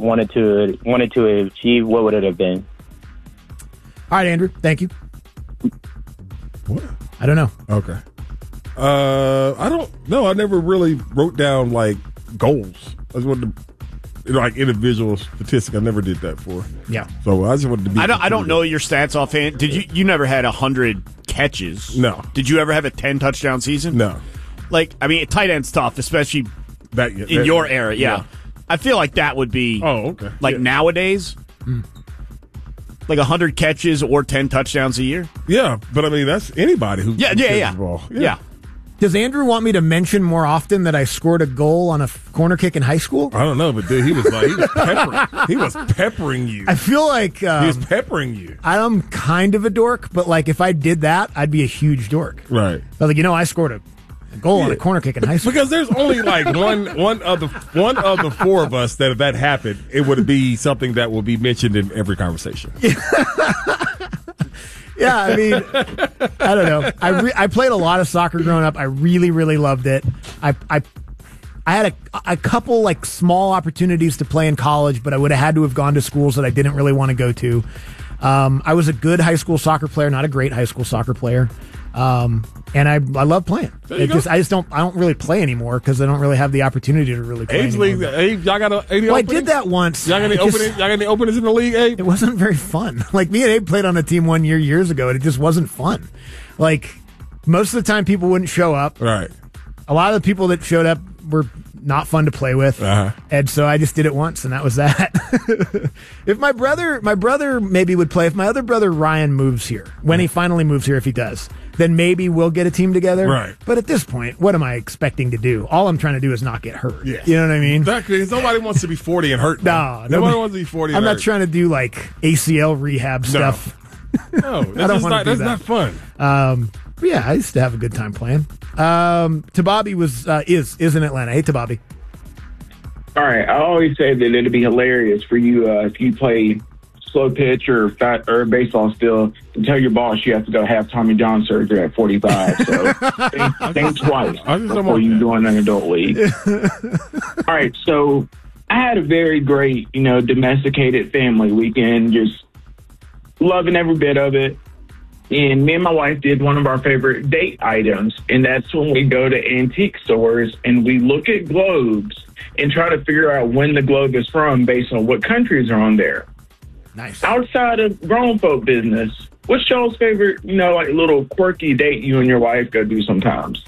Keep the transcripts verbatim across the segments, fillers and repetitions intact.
wanted to wanted to achieve, what would it have been? All right, Andrew. Thank you. What? I don't know. Okay. Uh, I don't know. I never really wrote down like goals. I just wanted to, you know, like individual statistic. I never did that for. Yeah. So I just wanted to be. I don't. I don't know your stats offhand. Did you? You never had a hundred catches? No. Did you ever have a ten touchdown season? No. Like, I mean, tight end's tough, especially that, in that, your era. Yeah. yeah. I feel like that would be. Oh, okay. Like yeah. nowadays. Mm. Like one hundred catches or ten touchdowns a year? Yeah, but I mean, that's anybody who yeah, who yeah, yeah. the ball. Yeah. yeah. Does Andrew want me to mention more often that I scored a goal on a corner kick in high school? I don't know, but dude, he was like, he was peppering, he was peppering you. I feel like um, he was peppering you. I'm kind of a dork, but like if I did that, I'd be a huge dork. Right. I was like, you know, I scored a A goal yeah. on a corner kick in high school. Because there's only like one one of the one of the four of us that if that happened, it would be something that will be mentioned in every conversation. Yeah, I mean, I don't know. I re- I played a lot of soccer growing up. I really, really loved it. I I I had a a couple like small opportunities to play in college, but I would have had to have gone to schools that I didn't really want to go to. Um, I was a good high school soccer player, not a great high school soccer player. Um, and I I love playing. It just I just don't I don't really play anymore because I don't really have the opportunity to really play. Abe's league, Abe, y'all got a, any well, I openings? did that once. Y'all got any just, openings? Y'all got any openings in the league, Abe? It wasn't very fun. Like me and Abe played on a team one year years ago, and it just wasn't fun. Like most of the time, people wouldn't show up. Right. A lot of the people that showed up were not fun to play with, uh-huh. and so I just did it once, and that was that. If my brother, my brother maybe would play. If my other brother Ryan moves here, when he finally moves here, if he does, then maybe we'll get a team together. Right. But at this point, what am I expecting to do? All I'm trying to do is not get hurt. Yeah. You know what I mean? Exactly. Nobody wants to be forty and hurt. No, nobody, nobody wants to be forty. I'm and not hurt. trying to do like A C L rehab No. stuff. No, that's, I don't just wanna not, do that's that. not fun. Um, but yeah, I used to have a good time playing. Um, Tababi was uh, is is in Atlanta. Hey, Tababi. All right, I always say that it'd be hilarious for you uh, if you play slow pitch or fat or baseball still to tell your boss you have to go have Tommy John surgery at forty-five. So think, think twice before you join an adult league. All right, so I had a very great, you know, domesticated family weekend, just loving every bit of it. And me and my wife did one of our favorite date items, and that's when we go to antique stores and we look at globes and try to figure out when the globe is from based on what countries are on there. Nice. Outside of grown folk business, what's y'all's favorite, you know, like little quirky date you and your wife go do sometimes?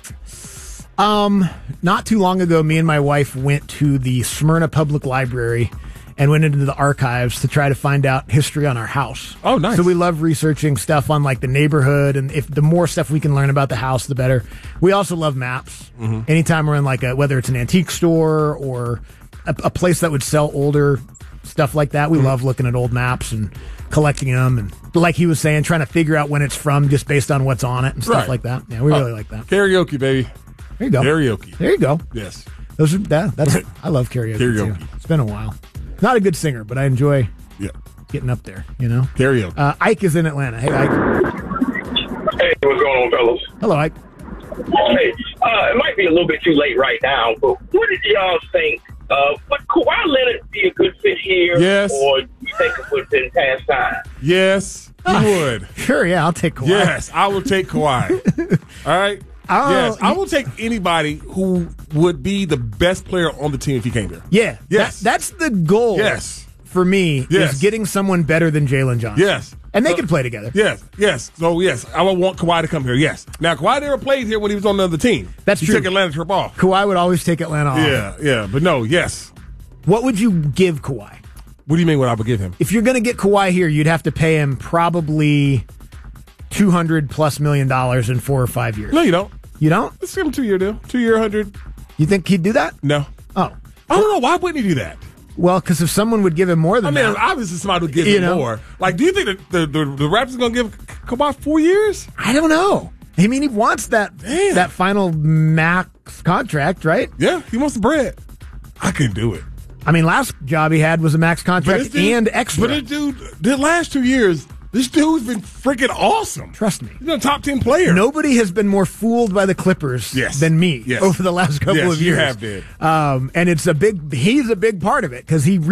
Um, not too long ago, me and my wife went to the Smyrna Public Library and went into the archives to try to find out history on our house. Oh, nice. So we love researching stuff on like the neighborhood, and if the more stuff we can learn about the house, the better. We also love maps. Mm-hmm. Anytime we're in like a, whether it's an antique store or a, a place that would sell older stuff like that, we mm-hmm. love looking at old maps and collecting them. And like he was saying, trying to figure out when it's from just based on what's on it and stuff right. like that. Yeah, we oh, really like that. Karaoke, baby. There you go. Karaoke. There you go. Yes. Those are that. That's I love karaoke, karaoke. too. It's been a while. Not a good singer, but I enjoy yeah. getting up there. You know. Karaoke. Uh, Ike is in Atlanta. Hey, Ike. Hey, what's going on, fellas? Hello, Ike. Hey, uh, it might be a little bit too late right now, but what did y'all think? Uh, would Kawhi Leonard be a good fit here? Yes. Or do you think it would have been past time? Yes, you Uh, would. Sure, yeah, I'll take Kawhi. Yes, I will take Kawhi. All right. Oh, yes, I you- will take anybody who would be the best player on the team if he came here. Yeah. Yes. That, that's the goal. Yes. For me, Yes. is getting someone better than Jalen Johnson. Yes. And they So- can play together. Yes, yes. So, yes, I would want Kawhi to come here, yes. Now, Kawhi never played here when he was on the other team. That's he true. took Atlanta trip off. Kawhi would always take Atlanta off. Yeah, yeah. But no, yes. What would you give Kawhi? What do you mean what I would give him? If you're going to get Kawhi here, you'd have to pay him probably two hundred plus million dollars in four or five years. No, you don't. You don't? Let's give him a two-year deal. Two-year, one hundred. You think he'd do that? No. Oh. I don't know. Why wouldn't he do that? Well, because if someone would give him more I than mean, that. obviously somebody would give You him know? more. Like, do you think that the, the, the Raptors are going to give Kawhi four years? I don't know. I mean, he wants that Damn. that final max contract, right? Yeah, he wants the bread. I couldn't do it. I mean, last job he had was a max contract this dude- and extra. But this dude, the last two years, this dude's been freaking awesome. Trust me. He's a top ten player. Nobody has been more fooled by the Clippers Yes. than me Yes. over the last couple Yes, of you years. have been. Um, and it's a big, he's a big part of it because he